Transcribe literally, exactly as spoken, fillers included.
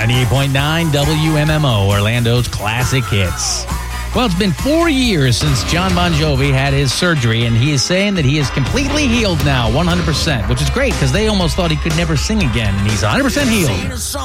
ninety-eight point nine W M M O, Orlando's classic hits. Well, it's been four years since John Bon Jovi had his surgery, and he is saying that he is completely healed now, one hundred percent, which is great because they almost thought he could never sing again, and he's one hundred percent healed.